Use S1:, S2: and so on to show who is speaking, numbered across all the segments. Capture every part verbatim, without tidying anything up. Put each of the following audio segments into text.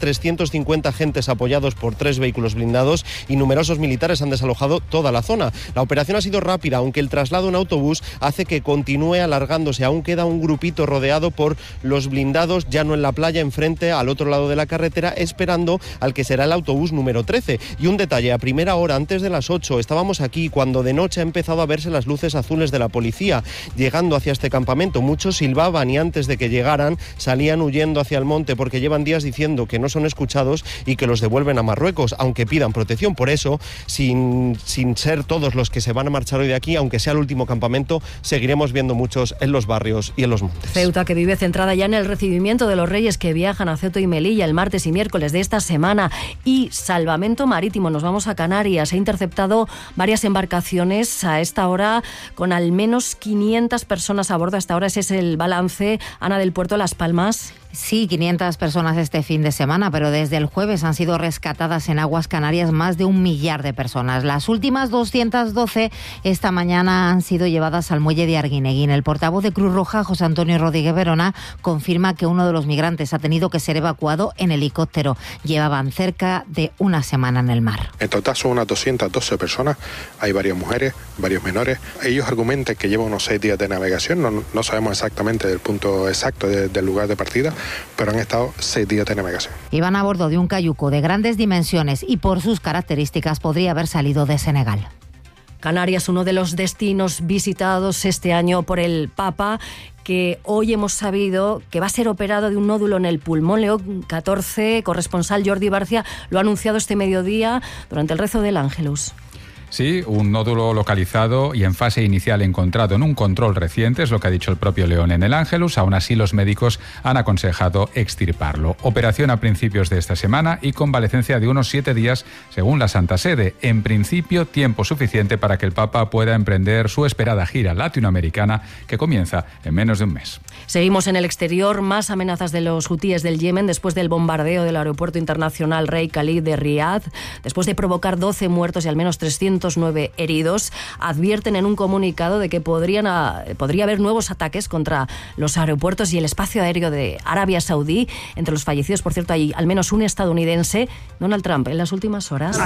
S1: trescientos cincuenta agentes apoyados por tres vehículos blindados y numerosos militares han desalojado toda la zona. La operación ha sido rápida, aunque el traslado en autobús hace que continúe alargándose. Aún queda un grupito rodeado por los blindados, ya no en la playa, enfrente, al otro lado de la carretera, esperando al que será el autobús número trece. Y un detalle, a primera hora, antes de las ocho, estábamos aquí cuando de noche ha empezado a verse las luces azules de la policía llegando hacia este campamento. Muchos silbaban y antes de que llegaran salían huyendo hacia el monte porque llevan días diciendo que no son escuchados y que los devuelven a Marruecos, aunque pidan protección. Por eso, sin, sin ser todos los que se van a marchar hoy de aquí, aunque sea el último campamento, seguiremos viendo muchos en los barrios y en los montes.
S2: Ceuta, que vive centrada ya en el recibimiento de los reyes que viajan a Ceuta y Melilla el martes y miércoles de esta semana. Y salvamento marítimo, nos vamos a Canarias. Ha interceptado varias embarcaciones a esta hora con al menos quinientas personas a bordo. Hasta ahora ese es el balance. Ana, del puerto de Las Palmas.
S3: Sí, quinientas personas este fin de semana, pero desde el jueves han sido rescatadas en aguas canarias más de un millar de personas. Las últimas doscientas doce esta mañana han sido llevadas al muelle de Arguineguín. El portavoz de Cruz Roja, José Antonio Rodríguez Verona, confirma que uno de los migrantes ha tenido que ser evacuado en helicóptero. Llevaban cerca de una semana en el mar.
S4: En total son unas doscientas doce personas, hay varias mujeres, varios menores. Ellos argumentan que llevan unos seis días de navegación, no, no sabemos exactamente el punto exacto de, del lugar de partida, pero han estado seis días de navegación.
S3: Iban a bordo de un cayuco de grandes dimensiones y por sus características podría haber salido de Senegal.
S2: Canarias, uno de los destinos visitados este año por el Papa, que hoy hemos sabido que va a ser operado de un nódulo en el pulmón. Leo catorce, corresponsal Jordi Barcia, lo ha anunciado este mediodía durante el rezo del Ángelus.
S5: Sí, un nódulo localizado y en fase inicial encontrado en un control reciente, es lo que ha dicho el propio León en el Ángelus. Aún así, los médicos han aconsejado extirparlo. Operación a principios de esta semana y convalecencia de unos siete días, según la Santa Sede. En principio, tiempo suficiente para que el Papa pueda emprender su esperada gira latinoamericana, que comienza en menos de un mes.
S2: Seguimos en el exterior. Más amenazas de los hutíes del Yemen después del bombardeo del aeropuerto internacional Rey Khalid de Riad. Después de provocar doce muertos y al menos trescientos nueve heridos, advierten en un comunicado de que podrían a, podría haber nuevos ataques contra los aeropuertos y el espacio aéreo de Arabia Saudí. Entre los fallecidos, por cierto, hay al menos un estadounidense. Donald Trump, en las últimas horas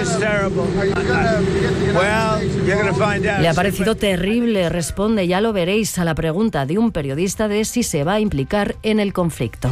S2: le ha parecido terrible. Responde, ya lo veréis, a la pregunta de un periodista de si se va a implicar en el conflicto.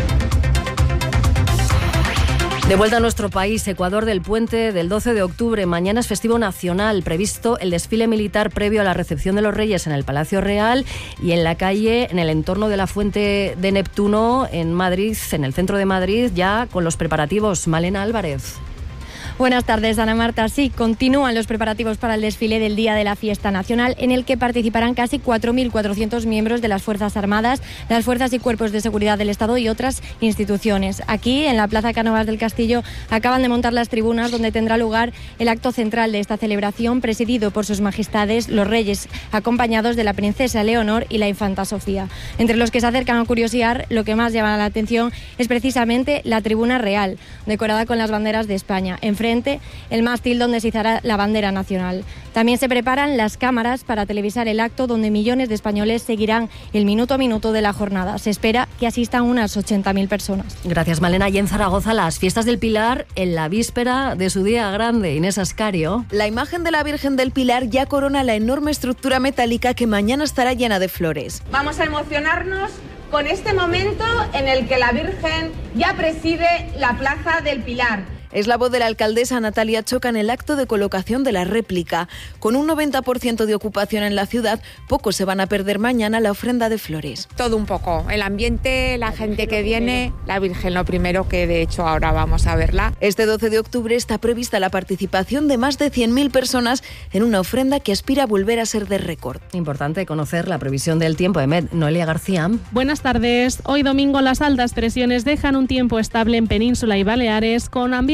S2: De vuelta a nuestro país, Ecuador, del puente del doce de octubre. Mañana es festivo nacional, previsto el desfile militar previo a la recepción de los Reyes en el Palacio Real y en la calle, en el entorno de la Fuente de Neptuno, en Madrid, en el centro de Madrid, ya con los preparativos. Malena Álvarez.
S6: Buenas tardes, Ana Marta. Sí, continúan los preparativos para el desfile del Día de la Fiesta Nacional, en el que participarán casi cuatro mil cuatrocientos miembros de las Fuerzas Armadas, las Fuerzas y Cuerpos de Seguridad del Estado y otras instituciones. Aquí, en la Plaza Cánovas del Castillo, acaban de montar las tribunas donde tendrá lugar el acto central de esta celebración, presidido por sus majestades, los Reyes, acompañados de la Princesa Leonor y la Infanta Sofía. Entre los que se acercan a curiosear, lo que más llama la atención es precisamente la tribuna real, decorada con las banderas de España. Enfrente, el mástil donde se izará la bandera nacional. También se preparan las cámaras para televisar el acto, donde millones de españoles seguirán el minuto a minuto de la jornada. Se espera que asistan unas ochenta mil personas.
S2: Gracias, Malena. Y en Zaragoza, las fiestas del Pilar en la víspera de su día grande. Inés Ascario.
S7: La imagen de la Virgen del Pilar ya corona la enorme estructura metálica que mañana estará llena de flores.
S8: Vamos a emocionarnos con este momento en el que la Virgen ya preside la Plaza del Pilar.
S7: Es la voz de la alcaldesa Natalia Choca en el acto de colocación de la réplica. Con un noventa por ciento de ocupación en la ciudad, pocos se van a perder mañana la ofrenda de flores.
S9: Todo un poco, el ambiente, la gente que viene, la Virgen lo primero, que de hecho ahora vamos a verla.
S7: Este doce de octubre está prevista la participación de más de cien mil personas en una ofrenda que aspira a volver a ser de récord.
S2: Importante conocer la previsión del tiempo. Emet, Noelia García.
S10: Buenas tardes. Hoy domingo las altas presiones dejan un tiempo estable en Península y Baleares, con ambiente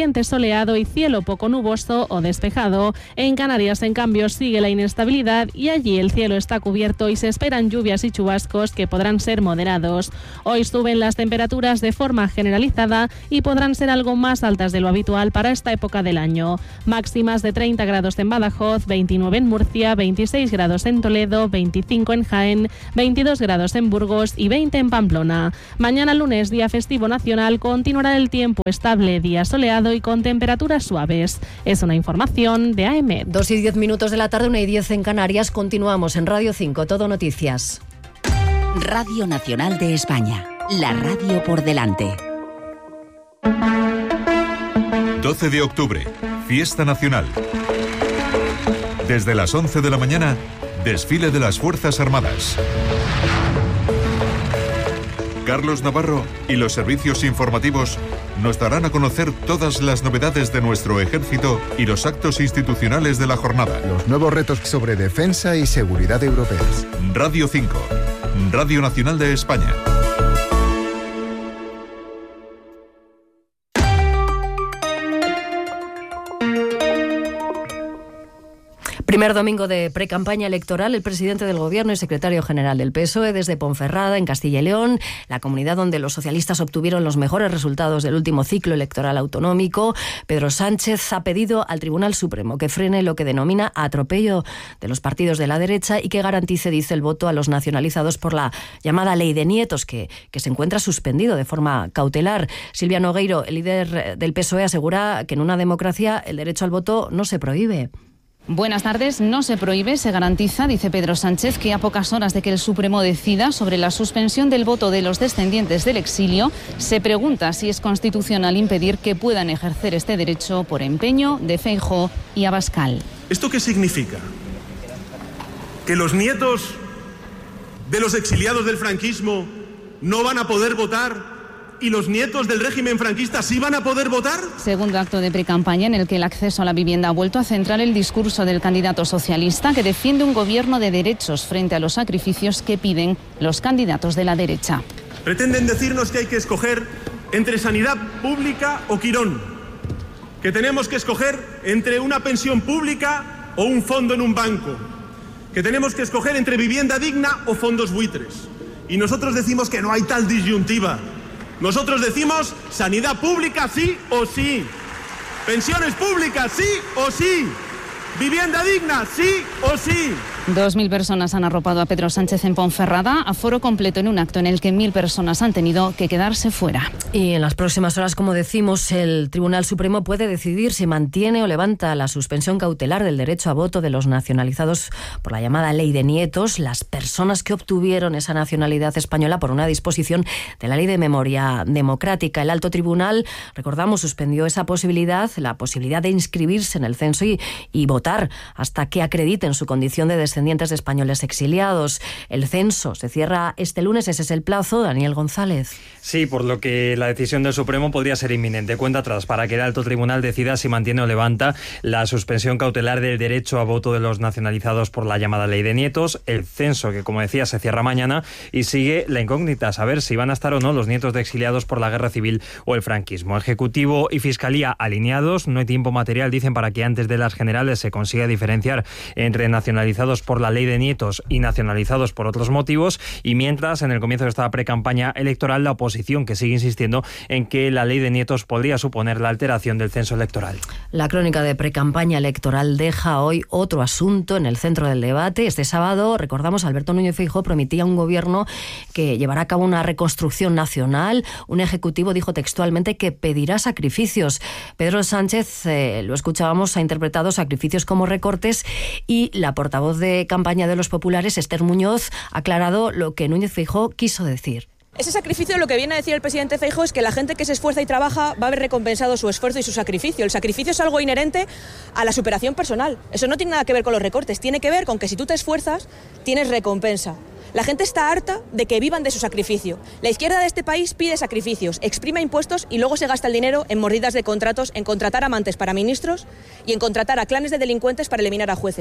S10: ambiente soleado y cielo poco nuboso o despejado. En Canarias, en cambio, sigue la inestabilidad y allí el cielo está cubierto y se esperan lluvias y chubascos que podrán ser moderados. Hoy suben las temperaturas de forma generalizada y podrán ser algo más altas de lo habitual para esta época del año. Máximas de treinta grados en Badajoz, veintinueve en Murcia, veintiséis grados en Toledo, veinticinco en Jaén, veintidós grados en Burgos y veinte en Pamplona. Mañana lunes, día festivo nacional, continuará el tiempo estable, día soleado y con temperaturas suaves. Es una información de A M.
S2: Dos y diez minutos de la tarde, una y diez en Canarias. Continuamos en Radio cinco, Todo Noticias.
S11: Radio Nacional de España, la radio por delante.
S12: doce de octubre, Fiesta Nacional. Desde las once de la mañana, desfile de las Fuerzas Armadas. Carlos Navarro y los servicios informativos nos darán a conocer todas las novedades de nuestro ejército y los actos institucionales de la jornada.
S13: Los nuevos retos sobre defensa y seguridad europeos.
S12: Radio cinco, Radio Nacional de España.
S2: Primer domingo de precampaña electoral, el presidente del Gobierno y secretario general del P S O E desde Ponferrada, en Castilla y León, la comunidad donde los socialistas obtuvieron los mejores resultados del último ciclo electoral autonómico. Pedro Sánchez ha pedido al Tribunal Supremo que frene lo que denomina atropello de los partidos de la derecha y que garantice, dice, el voto a los nacionalizados por la llamada Ley de Nietos, que, que se encuentra suspendido de forma cautelar. Silvia Nogueiro, el líder del P S O E, asegura que en una democracia el derecho al voto no se prohíbe.
S14: Buenas tardes. No se prohíbe, se garantiza, dice Pedro Sánchez, que a pocas horas de que el Supremo decida sobre la suspensión del voto de los descendientes del exilio, se pregunta si es constitucional impedir que puedan ejercer este derecho por empeño de Feijóo y Abascal.
S15: ¿Esto qué significa? ¿Que los nietos de los exiliados del franquismo no van a poder votar y los nietos del régimen franquista sí van a poder votar?
S14: Segundo acto de precampaña en el que el acceso a la vivienda ha vuelto a centrar el discurso del candidato socialista, que defiende un gobierno de derechos frente a los sacrificios que piden los candidatos de la derecha.
S15: Pretenden decirnos que hay que escoger entre sanidad pública o Quirón, que tenemos que escoger entre una pensión pública o un fondo en un banco, que tenemos que escoger entre vivienda digna o fondos buitres. Y nosotros decimos que no hay tal disyuntiva. Nosotros decimos sanidad pública sí o sí, pensiones públicas sí o sí, vivienda digna sí o sí.
S14: Dos mil personas han arropado a Pedro Sánchez en Ponferrada, aforo completo en un acto en el que mil personas han tenido que quedarse fuera.
S2: Y en las próximas horas, como decimos, el Tribunal Supremo puede decidir si mantiene o levanta la suspensión cautelar del derecho a voto de los nacionalizados por la llamada Ley de Nietos, las personas que obtuvieron esa nacionalidad española por una disposición de la Ley de Memoria Democrática. El Alto Tribunal, recordamos, suspendió esa posibilidad, la posibilidad de inscribirse en el censo y, y votar hasta que acrediten su condición de descendientes de españoles exiliados. El censo se cierra este lunes, ese es el plazo. Daniel González.
S16: Sí, por lo que la decisión del Supremo podría ser inminente. Cuenta atrás para que el Alto Tribunal decida si mantiene o levanta la suspensión cautelar del derecho a voto de los nacionalizados por la llamada Ley de Nietos. El censo, que como decía, se cierra mañana, y sigue la incógnita, saber si van a estar o no los nietos de exiliados por la guerra civil o el franquismo. Ejecutivo y Fiscalía alineados, no hay tiempo material, dicen, para que antes de las generales se consiga diferenciar entre nacionalizados por la Ley de Nietos y nacionalizados por otros motivos, y mientras, en el comienzo de esta precampaña electoral, la oposición, que sigue insistiendo en que la Ley de Nietos podría suponer la alteración del censo electoral.
S2: La crónica de precampaña electoral deja hoy otro asunto en el centro del debate. Este sábado, recordamos, Alberto Núñez Feijóo prometía un gobierno que llevará a cabo una reconstrucción nacional. Un ejecutivo dijo textualmente que pedirá sacrificios. Pedro Sánchez, eh, lo escuchábamos, ha interpretado sacrificios como recortes, y la portavoz de campaña de los populares, Esther Muñoz, ha aclarado lo que Núñez Feijóo quiso decir.
S17: Ese sacrificio, lo que viene a decir el presidente Feijóo, es que la gente que se esfuerza y trabaja va a haber recompensado su esfuerzo y su sacrificio. El sacrificio es algo inherente a la superación personal. Eso no tiene nada que ver con los recortes, tiene que ver con que si tú te esfuerzas, tienes recompensa. La gente está harta de que vivan de su sacrificio. La izquierda de este país pide sacrificios, exprime impuestos y luego se gasta el dinero en mordidas de contratos, en contratar amantes para ministros y en contratar a clanes de delincuentes para eliminar a jueces.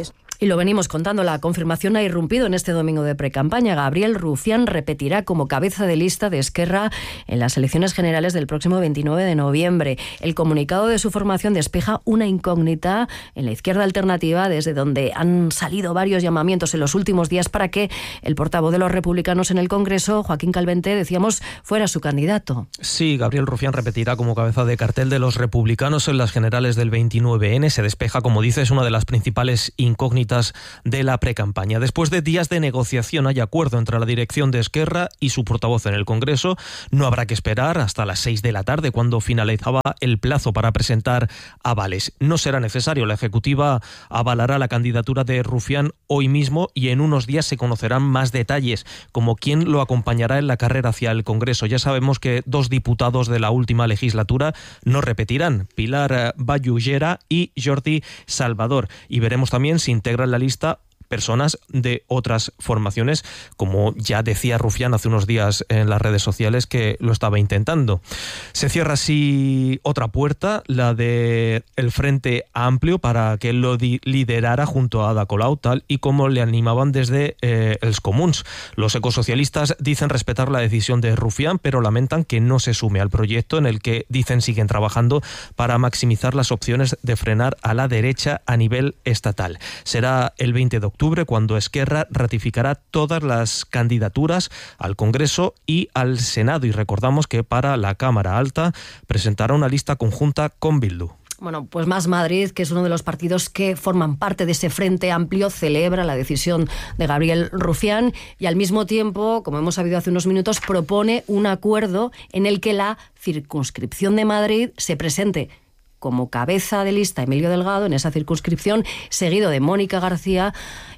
S2: Y lo venimos contando, la confirmación ha irrumpido en este domingo de precampaña. Gabriel Rufián repetirá como cabeza de lista de Esquerra en las elecciones generales del próximo veintinueve de noviembre. El comunicado de su formación despeja una incógnita en la izquierda alternativa, desde donde han salido varios llamamientos en los últimos días para que el portavoz de los republicanos en el Congreso, Joaquín Calvente, decíamos, fuera su candidato.
S18: Sí, Gabriel Rufián repetirá como cabeza de cartel de los republicanos en las generales del veintinueve ene. Se despeja, como dices, una de las principales incógnitas de la precampaña. Después de días de negociación hay acuerdo entre la dirección de Esquerra y su portavoz en el Congreso. No habrá que esperar hasta las seis de la tarde, cuando finalizaba el plazo para presentar avales. No será necesario. La Ejecutiva avalará la candidatura de Rufián hoy mismo y en unos días se conocerán más detalles, como quién lo acompañará en la carrera hacia el Congreso. Ya sabemos que dos diputados de la última legislatura no repetirán, Pilar Vallugera y Jordi Salvador. Y veremos también si integra en la lista personas de otras formaciones, como ya decía Rufián hace unos días en las redes sociales que lo estaba intentando. Se cierra así otra puerta, la de el Frente Amplio, para que él lo liderara junto a Ada Colau, tal y como le animaban desde eh, els Comuns. Los ecosocialistas dicen respetar la decisión de Rufián, pero lamentan que no se sume al proyecto, en el que dicen siguen trabajando para maximizar las opciones de frenar a la derecha a nivel estatal. Será el veinte de octubre cuando Esquerra ratificará todas las candidaturas al Congreso y al Senado. Y recordamos que para la Cámara Alta presentará una lista conjunta con Bildu.
S2: Bueno, pues Más Madrid, que es uno de los partidos que forman parte de ese Frente Amplio, celebra la decisión de Gabriel Rufián y al mismo tiempo, como hemos sabido hace unos minutos, propone un acuerdo en el que la circunscripción de Madrid se presente como cabeza de lista Emilio Delgado en esa circunscripción, seguido de Mónica García,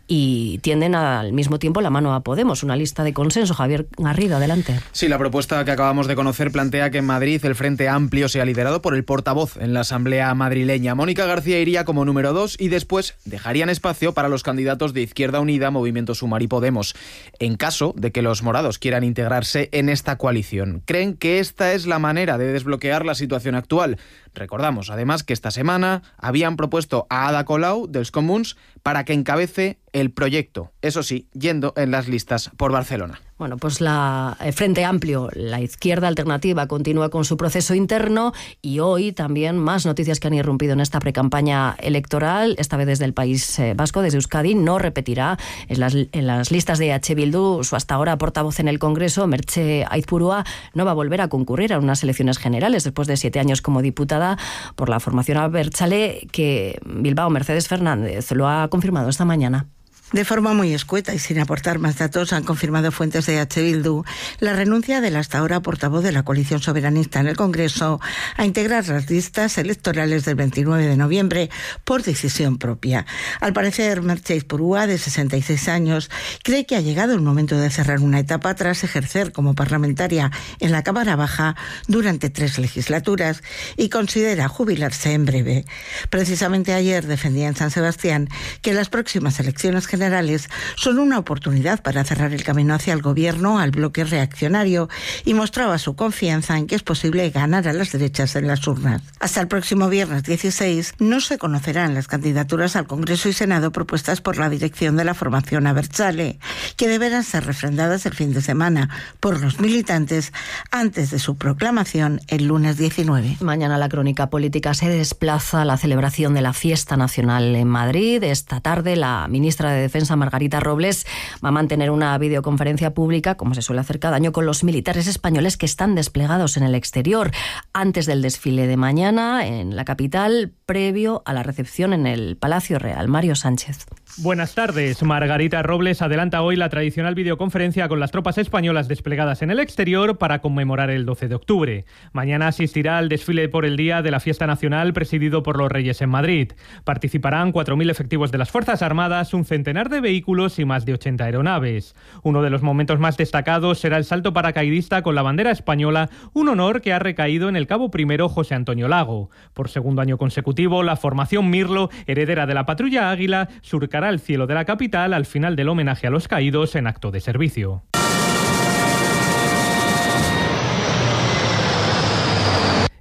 S2: y tienden al mismo tiempo la mano a Podemos, una lista de consenso. Javier Garrido, adelante.
S19: Sí, la propuesta que acabamos de conocer plantea que en Madrid el Frente Amplio sea liderado por el portavoz en la Asamblea madrileña. Mónica García iría como número dos y después dejarían espacio para los candidatos de Izquierda Unida, Movimiento Sumar y Podemos, en caso de que los morados quieran integrarse en esta coalición. Creen que esta es la manera de desbloquear la situación actual. Recordamos, además, que esta semana habían propuesto a Ada Colau, dels Comuns, para que encabece el proyecto, eso sí, yendo en las listas por Barcelona.
S2: Bueno, pues la, el Frente Amplio, la izquierda alternativa, continúa con su proceso interno y hoy también más noticias que han irrumpido en esta precampaña electoral, esta vez desde el País Vasco, desde Euskadi. No repetirá en las, en las listas de H. Bildu su hasta ahora portavoz en el Congreso, Merche Aizpurua, no va a volver a concurrir a unas elecciones generales después de siete años como diputada por la formación abertzale, que Bilbao Mercedes Fernández lo ha confirmado esta mañana.
S20: De forma muy escueta y sin aportar más datos, han confirmado fuentes de H. Bildu la renuncia del hasta ahora portavoz de la coalición soberanista en el Congreso a integrar las listas electorales del veintinueve de noviembre por decisión propia. Al parecer, Merche Aizpurua, de sesenta y seis años, cree que ha llegado el momento de cerrar una etapa tras ejercer como parlamentaria en la Cámara Baja durante tres legislaturas y considera jubilarse en breve. Precisamente ayer defendía en San Sebastián que las próximas elecciones generales son una oportunidad para cerrar el camino hacia el gobierno al bloque reaccionario y mostraba su confianza en que es posible ganar a las derechas en las urnas. Hasta el próximo viernes dieciséis no se conocerán las candidaturas al Congreso y Senado propuestas por la dirección de la formación abertzale, que deberán ser refrendadas el fin de semana por los militantes antes de su proclamación el lunes diecinueve.
S2: Mañana la crónica política se desplaza a la celebración de la fiesta nacional en Madrid. Esta tarde la ministra de Defensa, Margarita Robles, va a mantener una videoconferencia pública, como se suele hacer cada año, con los militares españoles que están desplegados en el exterior antes del desfile de mañana en la capital, previo a la recepción en el Palacio Real. Mario Sánchez.
S21: Buenas tardes. Margarita Robles adelanta hoy la tradicional videoconferencia con las tropas españolas desplegadas en el exterior para conmemorar el doce de octubre. Mañana asistirá al desfile por el Día de la Fiesta Nacional presidido por los Reyes en Madrid. Participarán cuatro mil efectivos de las Fuerzas Armadas, un centenar de vehículos y más de ochenta aeronaves. Uno de los momentos más destacados será el salto paracaidista con la bandera española, un honor que ha recaído en el cabo primero José Antonio Lago. Por segundo año consecutivo, la formación Mirlo, heredera de la patrulla Águila, surcará el cielo de la capital al final del homenaje a los caídos en acto de servicio.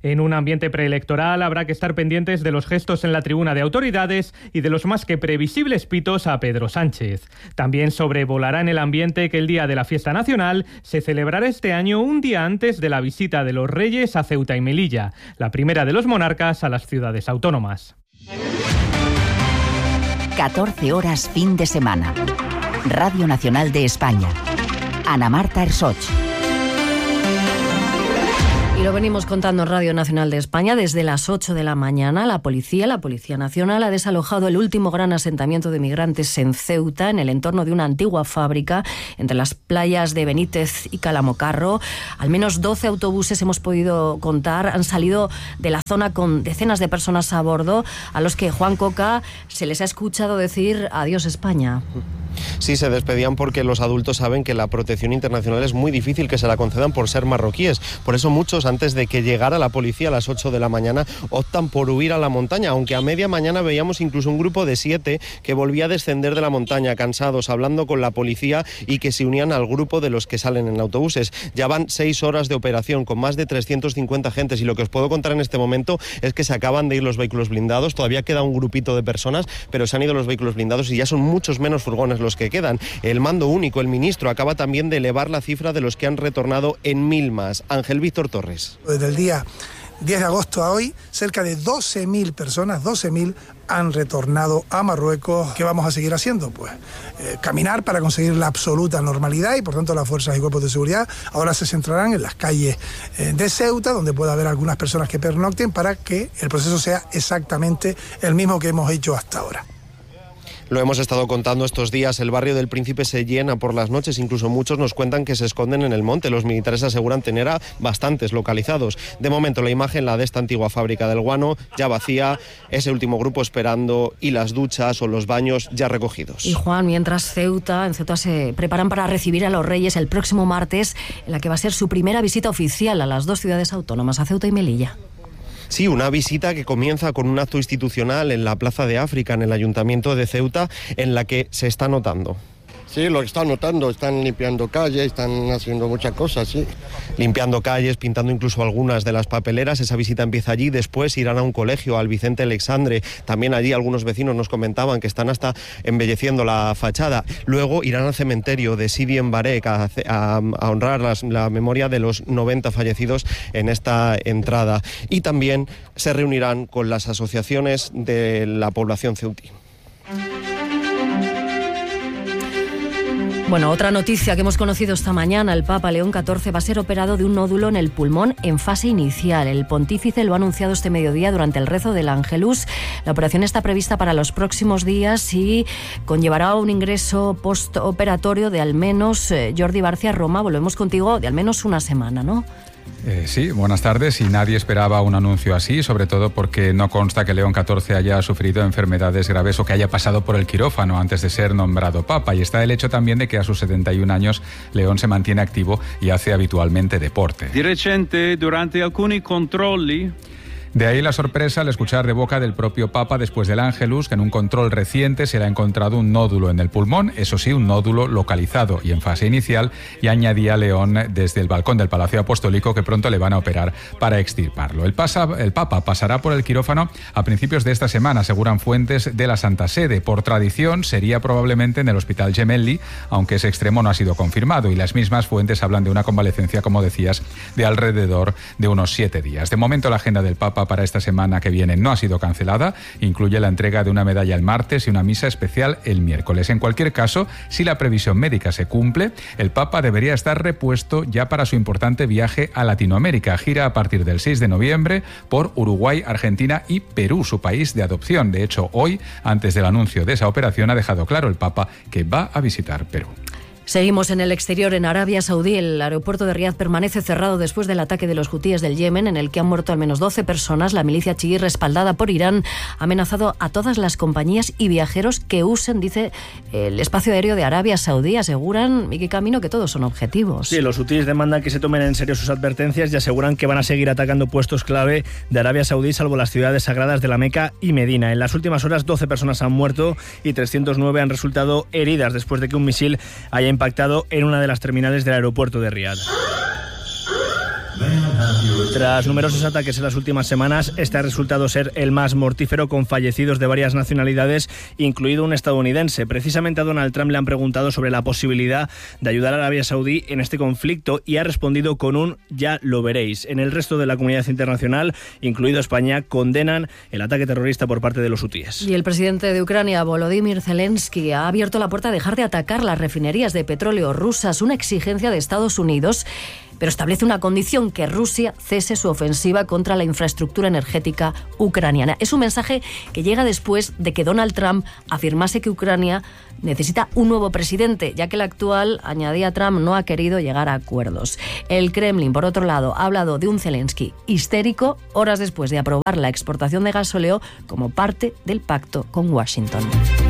S21: En un ambiente preelectoral habrá que estar pendientes de los gestos en la tribuna de autoridades y de los más que previsibles pitos a Pedro Sánchez. También sobrevolará en el ambiente que el día de la fiesta nacional se celebrará este año un día antes de la visita de los Reyes a Ceuta y Melilla, la primera de los monarcas a las ciudades autónomas.
S11: catorce horas fin de semana. Radio Nacional de España. Ana Marta Ersoch.
S2: Y lo venimos contando en Radio Nacional de España. Desde las ocho de la mañana, la policía, la Policía Nacional, ha desalojado el último gran asentamiento de migrantes en Ceuta, en el entorno de una antigua fábrica, entre las playas de Benítez y Calamocarro. Al menos doce autobuses, hemos podido contar, han salido de la zona con decenas de personas a bordo, a los que, Juan Coca, se les ha escuchado decir adiós España.
S1: Sí, se despedían porque los adultos saben que la protección internacional es muy difícil que se la concedan por ser marroquíes. Por eso muchos, antes de que llegara la policía a las ocho de la mañana, optan por huir a la montaña, aunque a media mañana veíamos incluso un grupo de siete que volvía a descender de la montaña, cansados, hablando con la policía, y que se unían al grupo de los que salen en autobuses. Ya van seis horas de operación con más de trescientos cincuenta agentes, y lo que os puedo contar en este momento es que se acaban de ir los vehículos blindados. Todavía queda un grupito de personas, pero se han ido los vehículos blindados y ya son muchos menos furgones los que quedan. El mando único, el ministro, acaba también de elevar la cifra de los que han retornado en mil más. Ángel Víctor Torres.
S22: Desde el día diez de agosto a hoy, cerca de doce mil personas, doce mil han retornado a Marruecos. ¿Qué vamos a seguir haciendo? Pues eh, caminar para conseguir la absoluta normalidad, y por tanto las fuerzas y cuerpos de seguridad ahora se centrarán en las calles eh, de Ceuta, donde pueda haber algunas personas que pernocten, para que el proceso sea exactamente el mismo que hemos hecho hasta ahora.
S1: Lo hemos estado contando estos días, el barrio del Príncipe se llena por las noches, incluso muchos nos cuentan que se esconden en el monte. Los militares aseguran tener a bastantes localizados. De momento la imagen, la de esta antigua fábrica del guano, ya vacía, ese último grupo esperando, y las duchas o los baños ya recogidos.
S2: Y Juan, mientras Ceuta, en Ceuta se preparan para recibir a los Reyes el próximo martes, en la que va a ser su primera visita oficial a las dos ciudades autónomas, a Ceuta y Melilla.
S1: Sí, una visita que comienza con un acto institucional en la Plaza de África, en el Ayuntamiento de Ceuta, en la que se está notando.
S23: Sí, lo están notando, están limpiando calles, están haciendo muchas cosas, sí.
S1: Limpiando calles, pintando incluso algunas de las papeleras. Esa visita empieza allí, después irán a un colegio, al Vicente Alexandre. También allí algunos vecinos nos comentaban que están hasta embelleciendo la fachada. Luego irán al cementerio de Sidi en Barek a, a, a honrar las, la memoria de los noventa fallecidos en esta entrada. Y también se reunirán con las asociaciones de la población ceutí.
S2: Bueno, otra noticia que hemos conocido esta mañana: el Papa León catorce va a ser operado de un nódulo en el pulmón en fase inicial. El pontífice lo ha anunciado este mediodía durante el rezo del Ángelus. La operación está prevista para los próximos días y conllevará un ingreso postoperatorio de al menos, eh, Jordi Barcia, Roma, volvemos contigo, de al menos una semana, ¿no?
S5: Eh, sí, buenas tardes. Y nadie esperaba un anuncio así, sobre todo porque no consta que León catorce haya sufrido enfermedades graves o que haya pasado por el quirófano antes de ser nombrado papa. Y está el hecho también de que a sus setenta y un años León se mantiene activo y hace habitualmente deporte.
S24: Di recente, durante alcuni controlli...
S5: De ahí la sorpresa al escuchar de boca del propio Papa después del Ángelus que en un control reciente se le ha encontrado un nódulo en el pulmón, eso sí, un nódulo localizado y en fase inicial, y añadía León desde el balcón del Palacio Apostólico que pronto le van a operar para extirparlo. El, pasa, el Papa pasará por el quirófano a principios de esta semana, aseguran fuentes de la Santa Sede. Por tradición sería probablemente en el Hospital Gemelli, aunque ese extremo no ha sido confirmado, y las mismas fuentes hablan de una convalecencia, como decías, de alrededor de unos siete días. De momento la agenda del Papa para esta semana que viene no ha sido cancelada, incluye la entrega de una medalla el martes y una misa especial el miércoles. En cualquier caso, si la previsión médica se cumple, el Papa debería estar repuesto ya para su importante viaje a Latinoamérica. Gira a partir del seis de noviembre por Uruguay, Argentina y Perú, su país de adopción. De hecho, hoy, antes del anuncio de esa operación, ha dejado claro el Papa que va a visitar Perú.
S2: Seguimos en el exterior, en Arabia Saudí. El aeropuerto de Riad permanece cerrado después del ataque de los hutíes del Yemen, en el que han muerto al menos doce personas. La milicia chií, respaldada por Irán, ha amenazado a todas las compañías y viajeros que usen, dice, el espacio aéreo de Arabia Saudí. Aseguran, Miki Camino, que todos son objetivos.
S25: Sí, los hutíes demandan que se tomen en serio sus advertencias y aseguran que van a seguir atacando puestos clave de Arabia Saudí, salvo las ciudades sagradas de la Meca y Medina. En las últimas horas, doce personas han muerto y trescientos nueve han resultado heridas después de que un misil haya impactado en una de las terminales del aeropuerto de Riad. Tras numerosos ataques en las últimas semanas, este ha resultado ser el más mortífero, con fallecidos de varias nacionalidades, incluido un estadounidense. Precisamente a Donald Trump le han preguntado sobre la posibilidad de ayudar a Arabia Saudí en este conflicto y ha respondido con un "ya lo veréis". En el resto de la comunidad internacional, incluido España, condenan el ataque terrorista por parte de los hutíes.
S2: Y el presidente de Ucrania, Volodymyr Zelensky, ha abierto la puerta a dejar de atacar las refinerías de petróleo rusas, una exigencia de Estados Unidos, pero establece una condición: que Rusia cese su ofensiva contra la infraestructura energética ucraniana. Es un mensaje que llega después de que Donald Trump afirmase que Ucrania necesita un nuevo presidente, ya que el actual, añadía Trump, no ha querido llegar a acuerdos. El Kremlin, por otro lado, ha hablado de un Zelensky histérico horas después de aprobar la exportación de gasóleo como parte del pacto con Washington.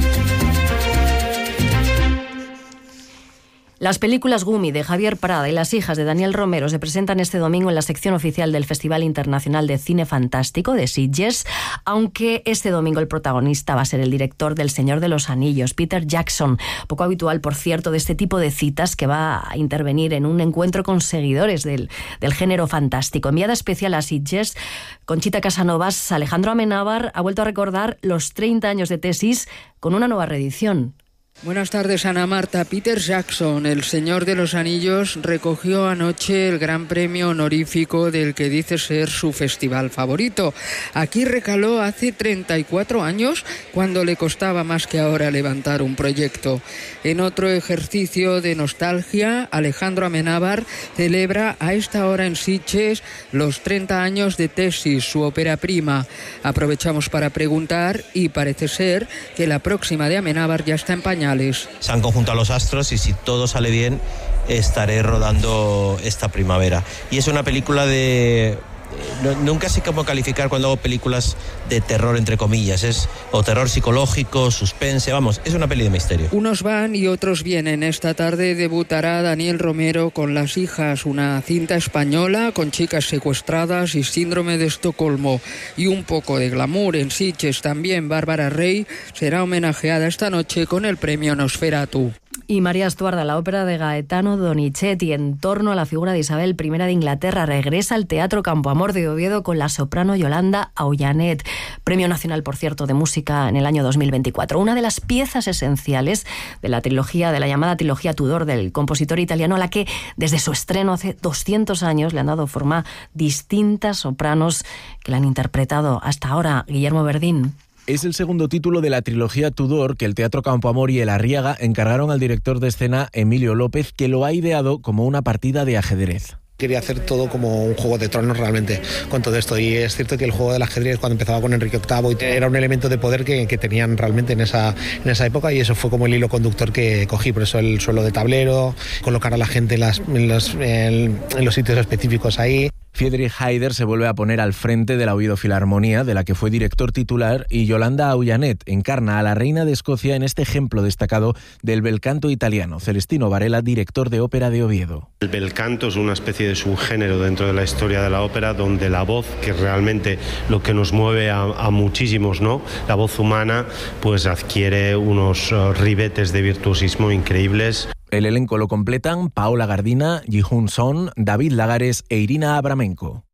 S2: Las películas Gumi de Javier Prada y Las hijas de Daniel Romero se presentan este domingo en la sección oficial del Festival Internacional de Cine Fantástico de Sitges, aunque este domingo el protagonista va a ser el director del Señor de los Anillos, Peter Jackson. Poco habitual, por cierto, de este tipo de citas, que va a intervenir en un encuentro con seguidores del, del género fantástico. Enviada especial a Sitges, Conchita Casanovas, Alejandro Amenábar ha vuelto a recordar los treinta años de tesis con una nueva reedición.
S3: Buenas tardes, Ana Marta. Peter Jackson, el Señor de los Anillos, recogió anoche el gran premio honorífico del que dice ser su festival favorito. Aquí recaló hace treinta y cuatro años, cuando le costaba más que ahora levantar un proyecto. En otro ejercicio de nostalgia, Alejandro Amenábar celebra a esta hora en Sitges los treinta años de Tesis, su ópera prima. Aprovechamos para preguntar y parece ser que la próxima de Amenábar ya está en pañales.
S4: Se han conjuntado los astros y si todo sale bien estaré rodando esta primavera. Y es una película de... No, nunca sé cómo calificar cuando hago películas de terror, entre comillas. Es o terror psicológico, suspense, vamos, es una peli de misterio.
S3: Unos van y otros vienen. Esta tarde debutará Daniel Romero con Las hijas, una cinta española con chicas secuestradas y síndrome de Estocolmo. Y un poco de glamour. En Sitges también Bárbara Rey será homenajeada esta noche con el premio Nosferatu.
S2: Y María Estuarda, la ópera de Gaetano Donizetti en torno a la figura de Isabel primera de Inglaterra, regresa al Teatro Campoamor de Oviedo con la soprano Yolanda Aullanet, Premio Nacional, por cierto, de Música en el año dos mil veinticuatro. Una de las piezas esenciales de la trilogía, de la llamada trilogía Tudor del compositor italiano, a la que desde su estreno hace doscientos años le han dado forma distintas sopranos que la han interpretado hasta ahora. Guillermo Verdín.
S6: Es el segundo título de la trilogía Tudor que el Teatro Campoamor y el Arriaga encargaron al director de escena Emilio López, que lo ha ideado como una partida de ajedrez.
S8: Quería hacer todo como un juego de tronos realmente con todo esto, y es cierto que el juego del ajedrez, cuando empezaba con Enrique octavo, era un elemento de poder que, que tenían realmente en esa, en esa época, y eso fue como el hilo conductor que cogí. Por eso el suelo de tablero, colocar a la gente en, las, en, los, en, en los sitios específicos ahí.
S6: Friedrich Heider se vuelve a poner al frente de la Oviedo Filarmonía, de la que fue director titular, y Yolanda Aullanet encarna a la reina de Escocia en este ejemplo destacado del bel canto italiano. Celestino Varela, director de ópera de Oviedo.
S9: El bel canto es una especie de subgénero dentro de la historia de la ópera, donde la voz, que realmente lo que nos mueve a, a muchísimos, ¿no? La voz humana, pues adquiere unos uh, ribetes de virtuosismo increíbles.
S6: El elenco lo completan Paola Gardina, Ji-Hoon Son, David Lagares e Irina Abramenko.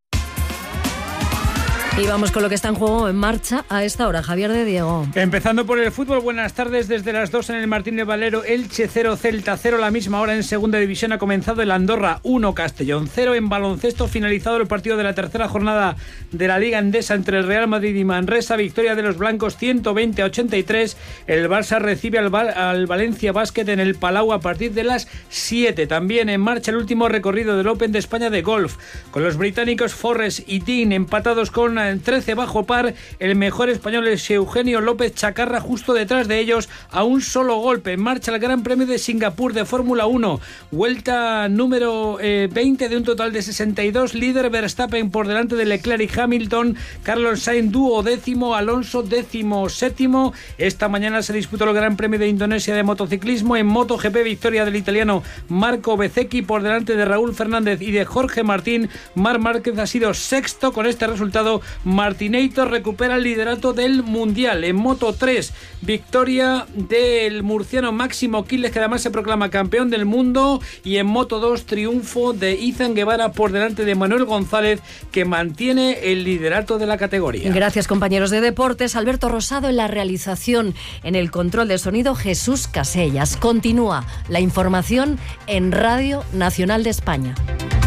S2: Y vamos con lo que está en juego en marcha a esta hora. Javier de Diego.
S26: Empezando por el fútbol, buenas tardes. Desde las dos en el Martínez Valero, Elche cero, Celta cero. La misma hora en segunda división ha comenzado el Andorra uno, Castellón cero. En baloncesto, finalizado el partido de la tercera jornada de la Liga Endesa entre el Real Madrid y Manresa. Victoria de los blancos ciento veinte a ochenta y tres. El Barça recibe al, Val- al Valencia Basket en el Palau a partir de las siete. También en marcha el último recorrido del Open de España de golf, con los británicos Forrest y Dean empatados con trece bajo par. El mejor español es Eugenio López Chacarra, justo detrás de ellos a un solo golpe. En marcha el Gran Premio de Singapur de Fórmula uno, vuelta número eh, veinte de un total de sesenta y dos. Líder Verstappen por delante de Leclerc y Hamilton, Carlos Sainz dúo décimo, Alonso décimo séptimo. Esta mañana se disputó el Gran Premio de Indonesia de motociclismo. En MotoGP, victoria del italiano Marco Bezzecchi por delante de Raúl Fernández y de Jorge Martín. Marc Márquez ha sido sexto. Con este resultado Martinator recupera el liderato del Mundial. En Moto tres, victoria del murciano Máximo Quiles, que además se proclama campeón del mundo. Y en Moto dos, triunfo de Izan Guevara por delante de Manuel González, que mantiene el liderato de la categoría.
S2: Gracias, compañeros de deportes. Alberto Rosado en la realización, en el control del sonido Jesús Casellas. Continúa la información en Radio Nacional de España.